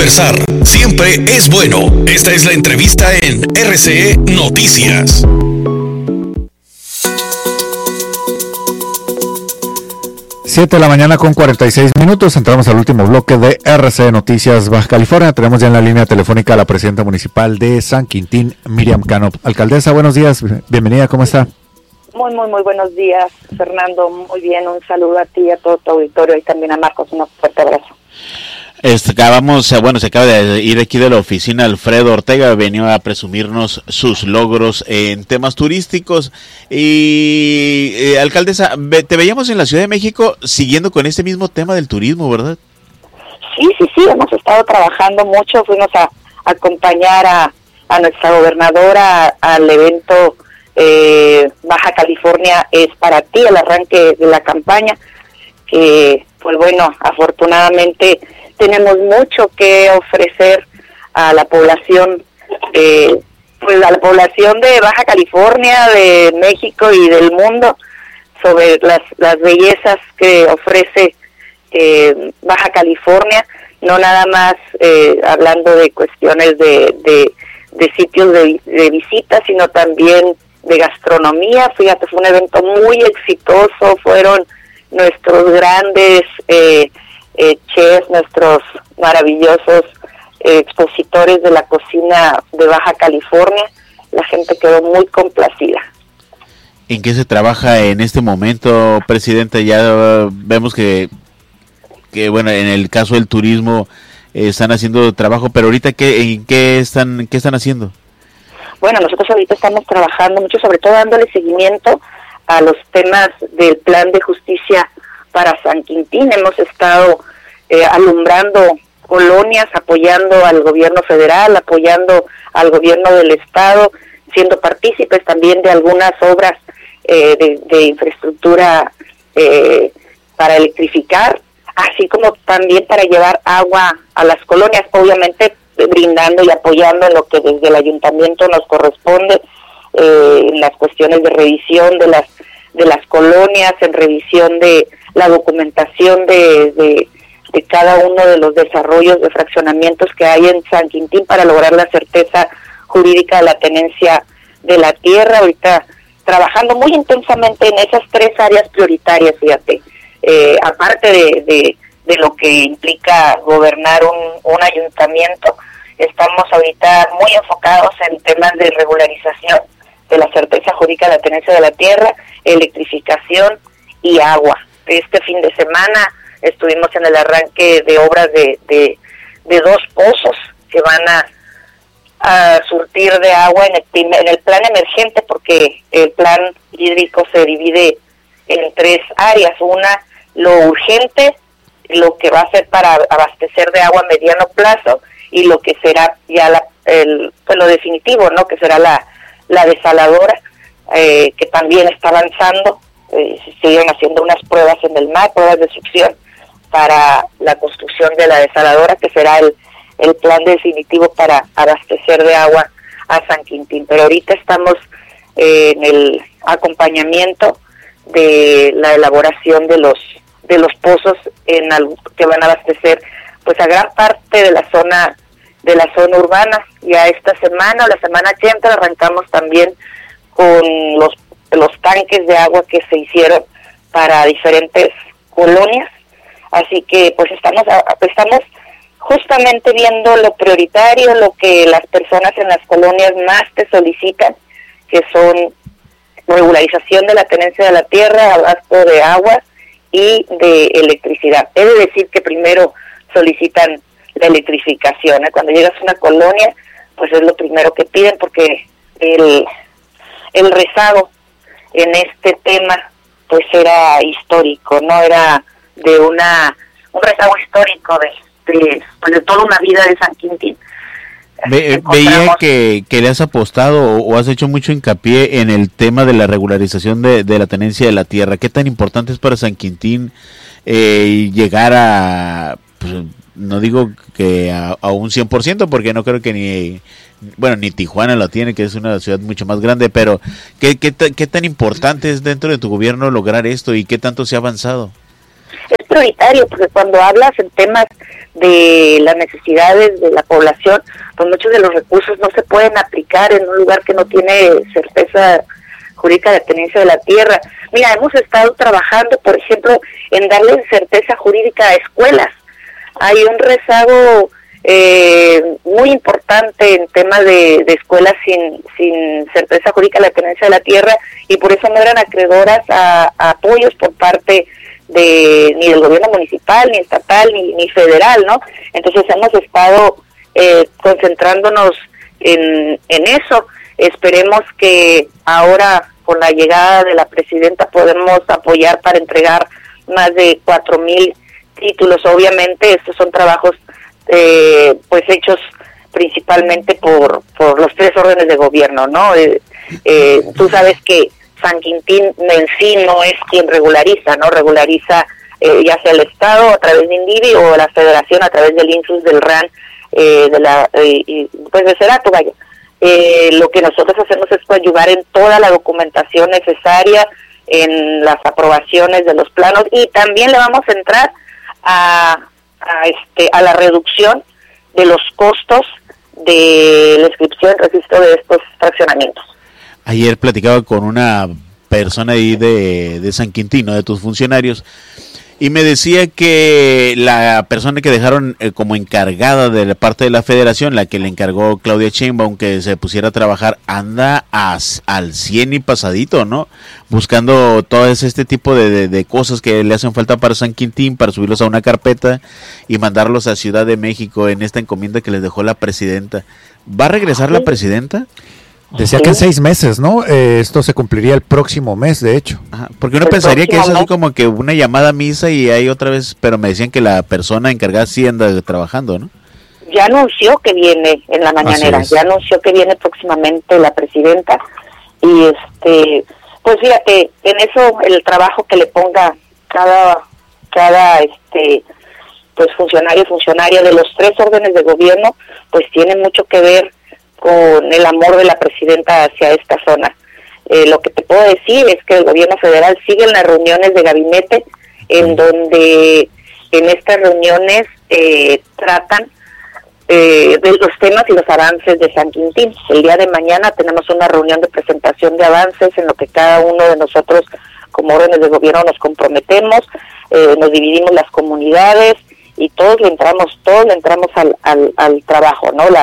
Conversar siempre es bueno. Esta es la entrevista en RCE Noticias. Siete de la mañana con 46 minutos. Entramos al último bloque de RCE Noticias Baja California. Tenemos ya en la línea telefónica a la presidenta municipal de San Quintín, Miriam Cano. Alcaldesa, buenos días. Bienvenida, ¿cómo está? Muy buenos días, Fernando. Muy bien, un saludo a ti y a todo tu auditorio y también a Marcos. Un fuerte abrazo. Se acaba de ir aquí de la oficina Alfredo Ortega, venió a presumirnos sus logros en temas turísticos. Y alcaldesa, te veíamos en la Ciudad de México siguiendo con este mismo tema del turismo, ¿verdad? Sí, hemos estado trabajando mucho, fuimos a acompañar a nuestra gobernadora al evento Baja California es para ti, el arranque de la campaña, que pues bueno, afortunadamente tenemos mucho que ofrecer a la población, pues a la población de Baja California, de México y del mundo, sobre las bellezas que ofrece Baja California, no nada más hablando de cuestiones de sitios de visita, sino también de gastronomía. Fíjate, fue un evento muy exitoso, fueron nuestros grandes chefs, nuestros maravillosos expositores de la cocina de Baja California. La gente quedó muy complacida. ¿En qué se trabaja en este momento, presidenta? Ya vemos que bueno, en el caso del turismo están haciendo trabajo, pero ahorita ¿qué están haciendo? Bueno, nosotros ahorita estamos trabajando mucho, sobre todo dándole seguimiento a los temas del plan de justicia para San Quintín. Hemos estado alumbrando colonias, apoyando al gobierno federal, apoyando al gobierno del estado, siendo partícipes también de algunas obras de infraestructura para electrificar, así como también para llevar agua a las colonias, obviamente brindando y apoyando en lo que desde el ayuntamiento nos corresponde, en las cuestiones de revisión de las colonias, en revisión de la documentación de cada uno de los desarrollos de fraccionamientos que hay en San Quintín para lograr la certeza jurídica de la tenencia de la tierra. Ahorita trabajando muy intensamente en esas tres áreas prioritarias, fíjate, aparte de lo que implica gobernar un ayuntamiento, estamos ahorita muy enfocados en temas de regularización de la certeza jurídica de la tenencia de la tierra, electrificación y agua. Este fin de semana estuvimos en el arranque de obras de 2 pozos que van a surtir de agua en el plan emergente, porque el plan hídrico se divide en 3 áreas. Una, lo urgente, lo que va a ser para abastecer de agua a mediano plazo, y lo que será ya pues lo definitivo, ¿no? Que será la desaladora, que también está avanzando. Se siguen haciendo unas pruebas en el mar, pruebas de succión para la construcción de la desaladora, que será el plan definitivo para abastecer de agua a San Quintín. Pero ahorita estamos en el acompañamiento de la elaboración de los pozos que van a abastecer pues a gran parte de la zona urbana. Ya esta semana o la semana que entra arrancamos también con los tanques de agua que se hicieron para diferentes colonias. Así que pues estamos justamente viendo lo prioritario, lo que las personas en las colonias más te solicitan, que son regularización de la tenencia de la tierra, abasto de agua y de electricidad. He de decir que primero solicitan la electrificación, ¿eh? Cuando llegas a una colonia, pues es lo primero que piden, porque el rezago en este tema pues era histórico, no era de un rezago histórico de toda una vida de San Quintín. Veía que le has apostado o has hecho mucho hincapié en el tema de la regularización de la tenencia de la tierra. ¿Qué tan importante es para San Quintín llegar a, pues, no digo que a un 100%, porque no creo que ni Tijuana lo tiene, que es una ciudad mucho más grande, pero ¿qué tan importante es dentro de tu gobierno lograr esto y qué tanto se ha avanzado? prioritario, porque cuando hablas en temas de las necesidades de la población, pues muchos de los recursos no se pueden aplicar en un lugar que no tiene certeza jurídica de tenencia de la tierra. Mira, hemos estado trabajando, por ejemplo, en darle certeza jurídica a escuelas. Hay un rezago muy importante en temas de escuelas sin certeza jurídica de la tenencia de la tierra, y por eso no eran acreedoras a apoyos por parte ni del gobierno municipal, ni estatal, ni federal, ¿no? Entonces hemos estado concentrándonos en eso. Esperemos que ahora, con la llegada de la presidenta, podemos apoyar para entregar más de 4,000 títulos. Obviamente estos son trabajos pues hechos principalmente por los 3 órdenes de gobierno, ¿no? Tú sabes que San Quintín en sí no es quien regulariza, ¿no? Regulariza ya sea el Estado a través de INDIVI o la Federación a través del INSUS, del RAN, pues de Ceratu, vaya. Lo que nosotros hacemos es ayudar en toda la documentación necesaria, en las aprobaciones de los planos, y también le vamos a entrar a la reducción de los costos de la inscripción en registro de estos fraccionamientos. Ayer platicaba con una persona ahí de San Quintín, ¿no?, de tus funcionarios, y me decía que la persona que dejaron como encargada de la parte de la federación, la que le encargó Claudia Sheinbaum que se pusiera a trabajar, anda al 100 y pasadito, ¿no? Buscando todo este tipo de cosas que le hacen falta para San Quintín, para subirlos a una carpeta y mandarlos a Ciudad de México en esta encomienda que les dejó la presidenta. ¿Va a regresar la presidenta? Decía que en 6 meses, ¿no? Esto se cumpliría el próximo mes, de hecho. Ajá, porque uno pensaría que es así como que una llamada a misa y ahí otra vez, pero me decían que la persona encargada sí anda trabajando, ¿no? Ya anunció que viene en la mañanera, ya anunció que viene próximamente la presidenta, y pues fíjate, en eso el trabajo que le ponga cada pues funcionaria de los 3 órdenes de gobierno, pues tiene mucho que ver con el amor de la presidenta hacia esta zona. Lo que te puedo decir es que el gobierno federal sigue en las reuniones de gabinete, en donde en estas reuniones tratan de los temas y los avances de San Quintín. El día de mañana tenemos una reunión de presentación de avances en lo que cada uno de nosotros como órdenes de gobierno nos comprometemos, nos dividimos las comunidades y todos le entramos al trabajo, ¿no?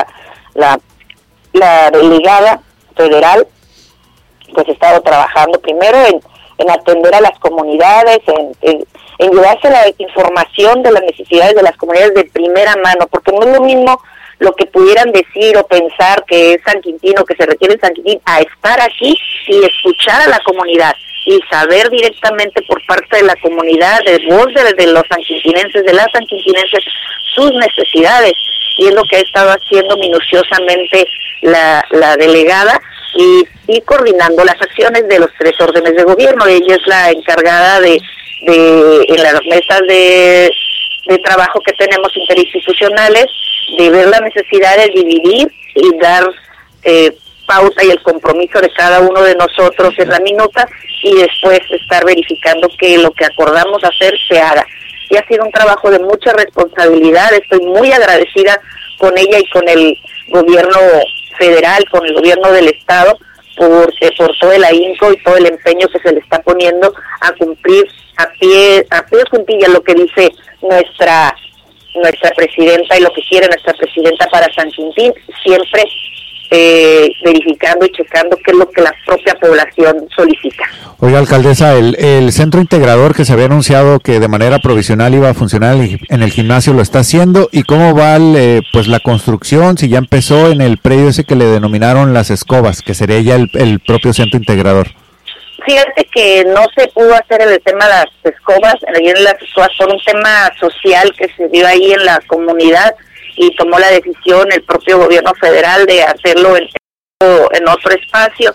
La delegada federal pues ha estado trabajando primero en atender a las comunidades, en llevarse la información de las necesidades de las comunidades de primera mano, porque no es lo mismo lo que pudieran decir o pensar que es San Quintín o que se requiere en San Quintín, a estar aquí y escuchar a la comunidad y saber directamente por parte de la comunidad, de voz de los sanquintinenses, de las sanquintinenses, sus necesidades. Y es lo que ha estado haciendo minuciosamente la delegada y coordinando las acciones de los 3 órdenes de gobierno. Ella es la encargada de en las mesas de trabajo que tenemos interinstitucionales, de ver las necesidades, dividir y dar pauta y el compromiso de cada uno de nosotros en la minuta, y después estar verificando que lo que acordamos hacer se haga. Y ha sido un trabajo de mucha responsabilidad. Estoy muy agradecida con ella y con el gobierno federal, con el gobierno del estado, por todo el ahínco y todo el empeño que se le está poniendo a cumplir a pie juntillas lo que dice nuestra presidenta y lo que quiere nuestra presidenta para San Quintín, siempre verificando y checando qué es lo que la propia población solicita. Oiga, alcaldesa, el centro integrador que se había anunciado que de manera provisional iba a funcionar en el gimnasio, ¿lo está haciendo? ¿Y cómo va pues la construcción? Si ya empezó en el predio ese que le denominaron Las Escobas, que sería ya el propio centro integrador. Fíjate que no se pudo hacer el tema de las escobas, por un tema social que se dio ahí en la comunidad, y tomó la decisión el propio gobierno federal de hacerlo en otro espacio.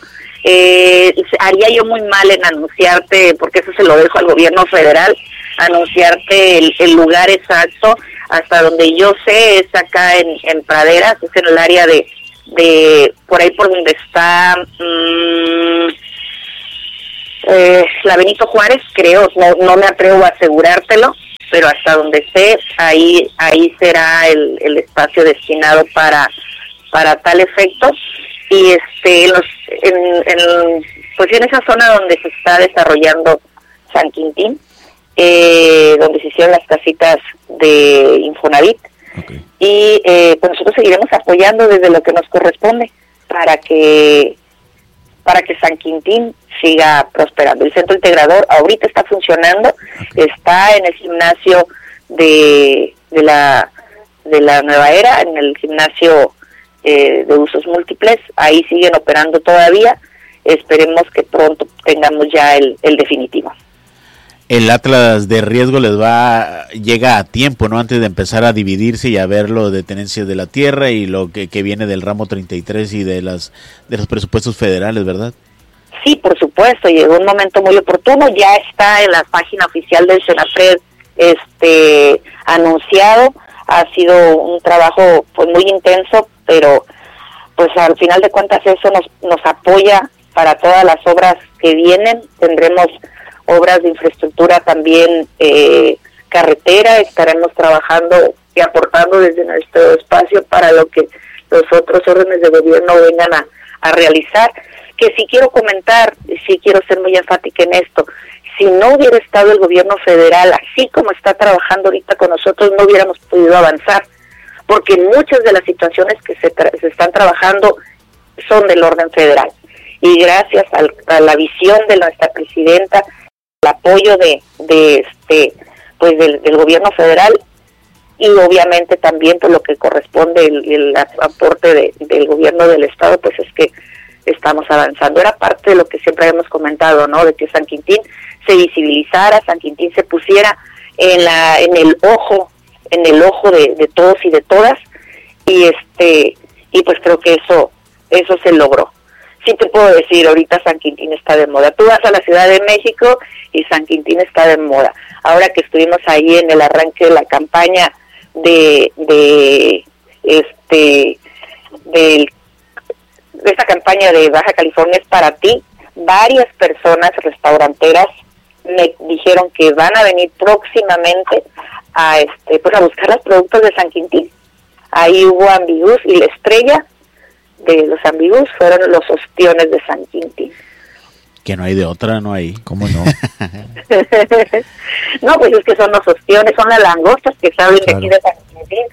Haría yo muy mal en anunciarte, porque eso se lo dejo al gobierno federal, anunciarte el lugar exacto. Hasta donde yo sé es acá en Praderas, es en el área de por ahí por donde está la Benito Juárez, creo, no me atrevo a asegurártelo, pero hasta donde sé, ahí será el espacio destinado para tal efecto. Y pues en esa zona donde se está desarrollando San Quintín, donde se hicieron las casitas de Infonavit, okay. Y pues nosotros seguiremos apoyando desde lo que nos corresponde para que San Quintín siga prosperando. El centro integrador ahorita está funcionando, okay. Está en el gimnasio de la Nueva Era, en el gimnasio de usos múltiples, ahí siguen operando todavía. Esperemos que pronto tengamos ya el definitivo. El Atlas de riesgo llega a tiempo, ¿no? Antes de empezar a dividirse y a ver lo de tenencia de la tierra y lo que viene del ramo 33 y de los presupuestos federales, ¿verdad? Sí, por supuesto, llegó un momento muy oportuno, ya está en la página oficial del Senapred anunciado. Ha sido un trabajo pues muy intenso, pero pues al final de cuentas eso nos apoya para todas las obras que vienen. Tendremos obras de infraestructura también, carretera, estaremos trabajando y aportando desde nuestro espacio para lo que los otros órdenes de gobierno vengan a realizar. Que sí quiero comentar, sí quiero ser muy enfática en esto, si no hubiera estado el gobierno federal así como está trabajando ahorita con nosotros, no hubiéramos podido avanzar, porque muchas de las situaciones que se están trabajando son del orden federal. Y gracias a la visión de nuestra presidenta, el apoyo del gobierno federal, y obviamente también por lo que corresponde el aporte del gobierno del estado, pues es que estamos avanzando. Era parte de lo que siempre hemos comentado, ¿no? De que San Quintín se visibilizara, San Quintín se pusiera en el ojo de todos y de todas, y pues creo que eso se logró. Sí te puedo decir, ahorita San Quintín está de moda. Tú vas a la Ciudad de México y San Quintín está de moda. Ahora que estuvimos ahí en el arranque de la campaña de esta campaña de Baja California es para ti, varias personas restauranteras me dijeron que van a venir próximamente a buscar los productos de San Quintín. Ahí hubo ambigus y la estrella de los ambigus fueron los ostiones de San Quintín. Que no hay de otra, no hay. ¿Cómo no? No, pues es que son los ostiones, son las langostas que saben de aquí de San Quintín.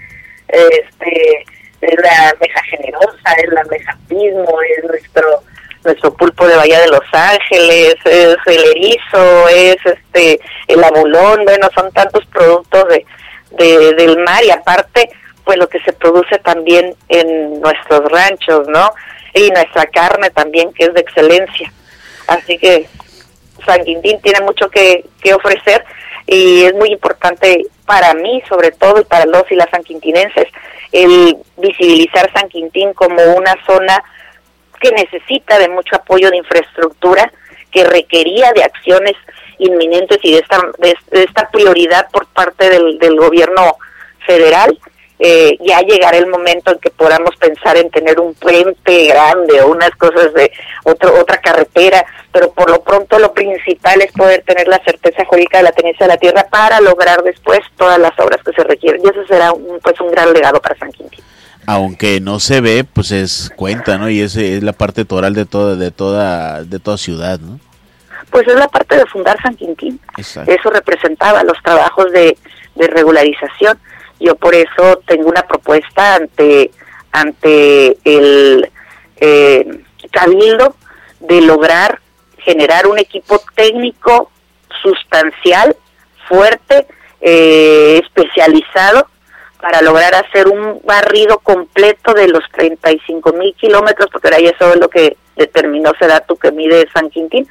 Es la almeja generosa, es la almeja pismo, es nuestro pulpo de Bahía de Los Ángeles, es el erizo, es el abulón. Bueno, son tantos productos del mar, y aparte pues lo que se produce también en nuestros ranchos, ¿no? Y nuestra carne también, que es de excelencia. Así que San Quintín tiene mucho que ofrecer, y es muy importante para mí, sobre todo, y para los y las sanquintinenses, el visibilizar San Quintín como una zona que necesita de mucho apoyo de infraestructura, que requería de acciones inminentes y de esta prioridad por parte del gobierno federal. Ya llegará el momento en que podamos pensar en tener un puente grande o unas cosas de otra carretera, pero por lo pronto lo principal es poder tener la certeza jurídica de la tenencia de la tierra para lograr después todas las obras que se requieren, y eso será un gran legado para San Quintín. Aunque no se ve, pues es cuenta, ¿no? Y ese es la parte toral de toda ciudad, ¿no? Pues es la parte de fundar San Quintín. Exacto. Eso representaba los trabajos de regularización. Yo por eso tengo una propuesta ante el Cabildo de lograr generar un equipo técnico sustancial, fuerte, especializado, para lograr hacer un barrido completo de los 35,000 kilómetros, porque ahora eso es lo que determinó Sedatu que mide San Quintín,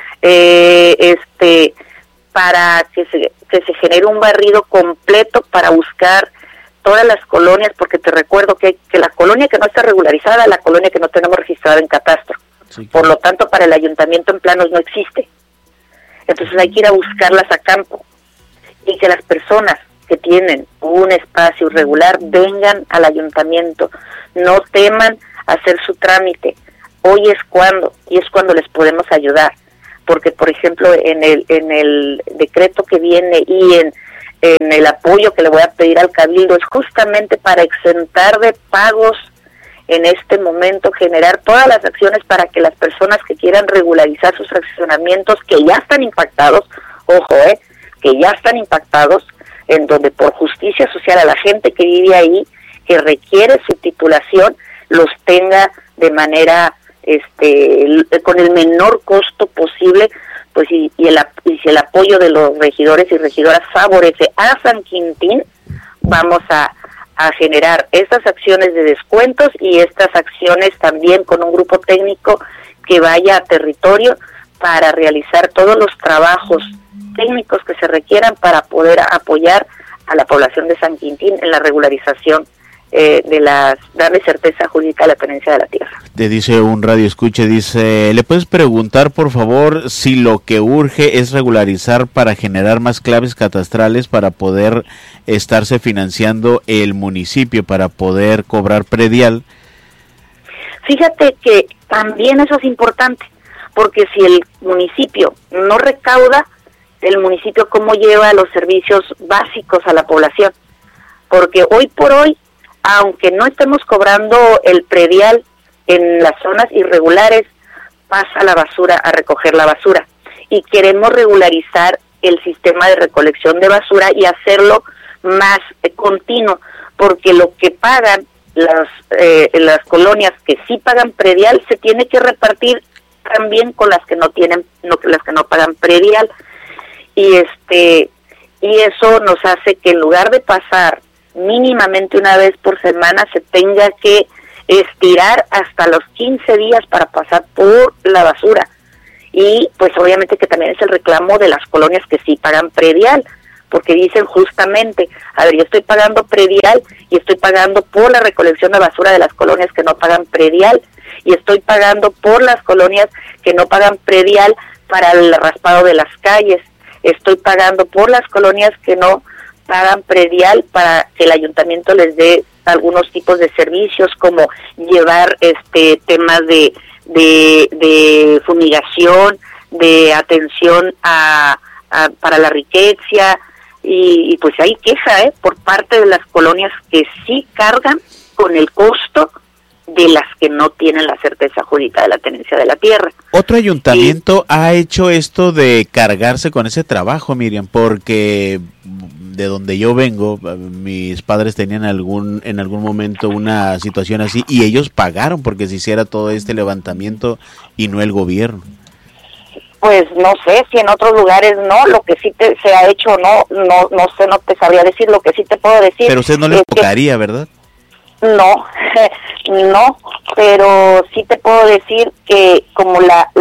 para que se genere un barrido completo para buscar todas las colonias, porque te recuerdo que la colonia que no está regularizada, la colonia que no tenemos registrada en catastro. Sí, claro. Por lo tanto, para el ayuntamiento en planos no existe. Entonces hay que ir a buscarlas a campo, y que las personas que tienen un espacio irregular vengan al ayuntamiento, no teman hacer su trámite. Hoy es cuando les podemos ayudar, porque por ejemplo en el decreto que viene y en en el apoyo que le voy a pedir al Cabildo es justamente para exentar de pagos en este momento, generar todas las acciones para que las personas que quieran regularizar sus fraccionamientos, que ya están impactados, ojo, que ya están impactados, en donde por justicia social a la gente que vive ahí, que requiere su titulación, los tenga de manera, con el menor costo posible, pues y si el apoyo de los regidores y regidoras favorece a San Quintín, vamos a generar estas acciones de descuentos y estas acciones también con un grupo técnico que vaya a territorio para realizar todos los trabajos técnicos que se requieran para poder apoyar a la población de San Quintín en la regularización darle certeza jurídica a la tenencia de la tierra. Te dice un radio escucha, dice, ¿le puedes preguntar por favor si lo que urge es regularizar para generar más claves catastrales para poder estarse financiando el municipio para poder cobrar predial? Fíjate que también eso es importante, porque si el municipio no recauda, el municipio cómo lleva los servicios básicos a la población, porque hoy por hoy, aunque no estemos cobrando el predial en las zonas irregulares, pasa la basura a recoger la basura. Y queremos regularizar el sistema de recolección de basura y hacerlo más continuo, porque lo que pagan las colonias que sí pagan predial se tiene que repartir también con las que no pagan predial. Y eso nos hace que en lugar de pasar mínimamente una vez por semana, se tenga que estirar hasta los 15 días para pasar por la basura. Y pues obviamente que también es el reclamo de las colonias que sí pagan predial, porque dicen justamente, a ver, yo estoy pagando predial y estoy pagando por la recolección de basura de las colonias que no pagan predial, y estoy pagando por las colonias que no pagan predial para el raspado de las calles, estoy pagando por las colonias que no pagan predial para que el ayuntamiento les dé algunos tipos de servicios como llevar temas de fumigación, de atención para la riqueza, y pues hay queja por parte de las colonias que sí cargan con el costo de las que no tienen la certeza jurídica de la tenencia de la tierra. Otro ayuntamiento ha hecho esto de cargarse con ese trabajo, Miriam, porque de donde yo vengo, mis padres tenían en algún momento una situación así y ellos pagaron porque se hiciera todo este levantamiento y no el gobierno. Pues no sé si en otros lugares no, lo que sí se ha hecho no sé, no te sabría decir, lo que sí te puedo decir. Pero usted no le tocaría, ¿verdad? No, pero sí te puedo decir que como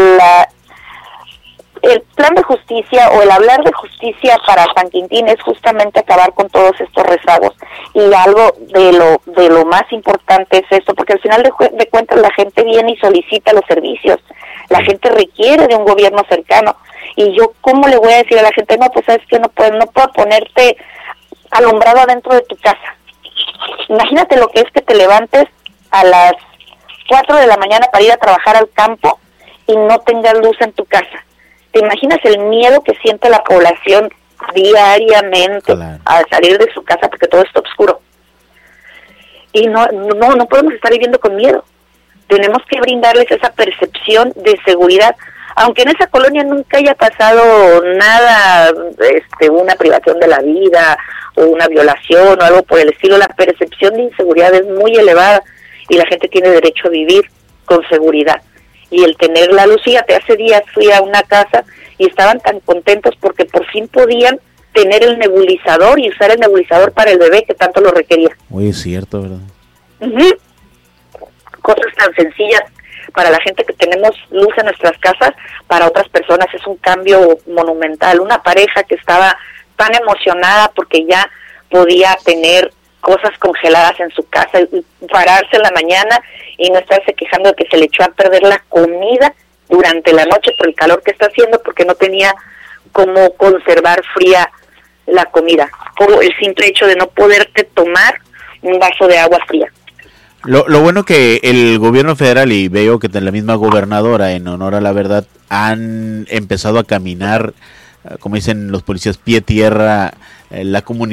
el plan de justicia o el hablar de justicia para San Quintín es justamente acabar con todos estos rezagos, y algo de lo más importante es esto, porque al final de cuentas la gente viene y solicita los servicios, la gente requiere de un gobierno cercano, y yo ¿cómo le voy a decir a la gente? No, pues sabes que no puedo ponerte alumbrado adentro de tu casa. Imagínate lo que es que te levantes a las 4 de la mañana para ir a trabajar al campo y no tengas luz en tu casa. ¿Te imaginas el miedo que siente la población diariamente al salir de su casa porque todo está oscuro? Y no podemos estar viviendo con miedo. Tenemos que brindarles esa percepción de seguridad, aunque en esa colonia nunca haya pasado nada, una privación de la vida o una violación o algo por el estilo. La percepción de inseguridad es muy elevada y la gente tiene derecho a vivir con seguridad. Y el tener la luz, fíjate, hace días fui a una casa y estaban tan contentos porque por fin podían tener el nebulizador y usar el nebulizador para el bebé que tanto lo requería. Muy cierto, ¿verdad? Uh-huh. Cosas tan sencillas para la gente que tenemos luz en nuestras casas, para otras personas es un cambio monumental. Una pareja que estaba tan emocionada porque ya podía tener cosas congeladas en su casa y pararse en la mañana y no estarse quejando de que se le echó a perder la comida durante la noche por el calor que está haciendo, porque no tenía cómo conservar fría la comida, o el simple hecho de no poderte tomar un vaso de agua fría. Lo bueno que el gobierno federal, y veo que la misma gobernadora, en honor a la verdad, han empezado a caminar, como dicen los policías, pie tierra, la comunidad